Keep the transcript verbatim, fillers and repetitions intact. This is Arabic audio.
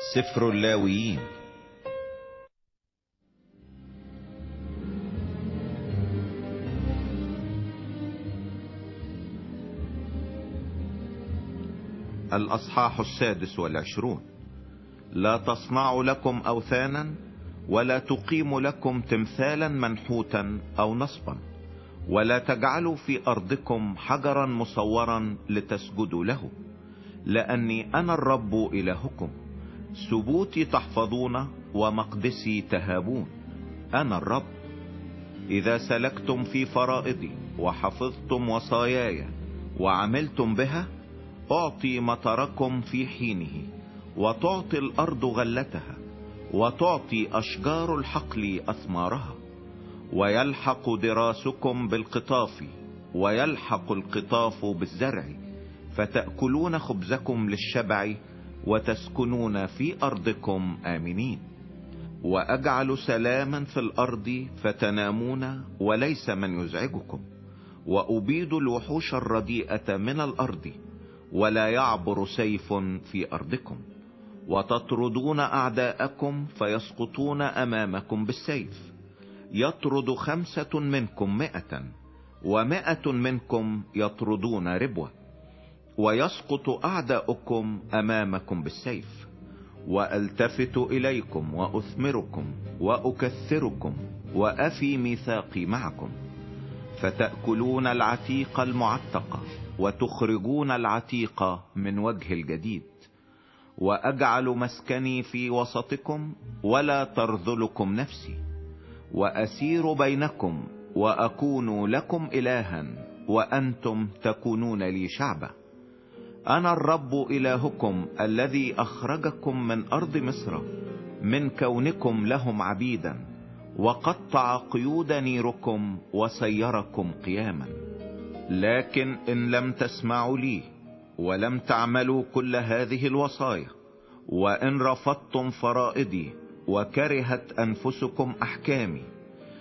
سفر اللاويين. الأصحاح السادس والعشرون. لا تصنعوا لكم أوثانا، ولا تقيموا لكم تمثالا منحوتا أو نصبا، ولا تجعلوا في أرضكم حجرا مصورا لتسجدوا له، لأني أنا الرب إلهكم، سبوتي تحفظون ومقدسي تهابون. أنا الرب. إذا سلكتم في فرائضي وحفظتم وصاياي وعملتم بها، أعطي مطركم في حينه، وتعطي الأرض غلتها، وتعطي أشجار الحقل أثمارها، ويلحق دراسكم بالقطاف، ويلحق القطاف بالزرع، فتأكلون خبزكم للشبع، وتسكنون في أرضكم آمنين. وأجعل سلاما في الأرض فتنامون وليس من يزعجكم، وأبيد الوحوش الرديئة من الأرض، ولا يعبر سيف في أرضكم، وتطردون أعداءكم فيسقطون أمامكم بالسيف. يطرد خمسة منكم مئة، ومئة منكم يطردون ربوة، ويسقط أعداؤكم أمامكم بالسيف. وألتفت إليكم وأثمركم وأكثركم، وأفي ميثاقي معكم، فتأكلون العتيق المعتق، وتخرجون العتيق من وجه الجديد. وأجعل مسكني في وسطكم، ولا ترذلكم نفسي، وأسير بينكم، وأكون لكم إلها، وأنتم تكونون لي شعبا. أنا الرب إلهكم الذي أخرجكم من أرض مصر، من كونكم لهم عبيدا، وقطع قيود نيركم وسيركم قياما. لكن إن لم تسمعوا لي، ولم تعملوا كل هذه الوصايا، وإن رفضتم فرائضي، وكرهت أنفسكم أحكامي،